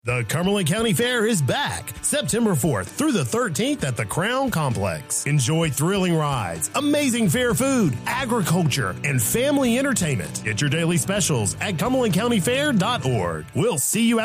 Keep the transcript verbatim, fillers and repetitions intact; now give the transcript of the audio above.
The Cumberland County Fair is back September fourth through the thirteenth at the Crown Complex. Enjoy thrilling rides, amazing fair food, agriculture, and family entertainment. Get your daily specials at cumberland county fair dot org. We'll see you